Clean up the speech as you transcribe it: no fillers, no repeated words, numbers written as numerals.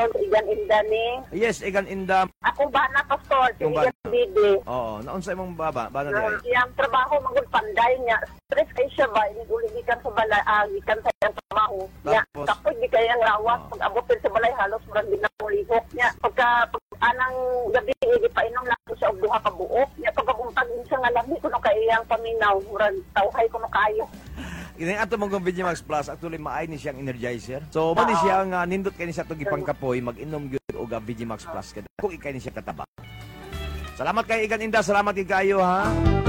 Pastor Igan Indani. Yes, Igan Inda. Ako ba na, Pastor? Si Yung ba- Igan Bibi. Oo, naunsa imong baba, bana di ay. Yung trabaho, magulpanday niya. Stress kayo siya ba? Inuligikan sa balay, gikan sa iyang trabaho. Niya, Tapos? kapag di kayang lawas, pag-abutin sa balay, halos marang ginamulihok niya. Anang gabi, ipainom lang ko siya og duha ka buok. Niya, pagkabuntag siya nga lami, kuno kayang paminaw, murag tawhay kuno kayo. Kini ato mong Vigimax Plus actually maay ni siyang energizer. So mo ni siya nga nindot kay ni sa tug ipangkapoy mag-inom gyud og Vigimax Plus kada. Kung ikay ni siya kataba. Salamat kay Igan Inda, salamat kay kayo ha.